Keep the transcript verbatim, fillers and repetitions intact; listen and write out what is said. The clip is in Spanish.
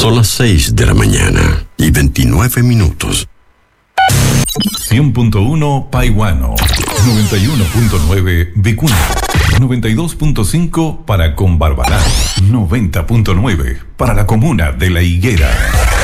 Son las seis de la mañana y veintinueve minutos. cien punto uno Paihuano, noventa y uno punto nueve Vicuña, noventa y dos punto cinco para Combarbalá, noventa punto nueve para la comuna de La Higuera.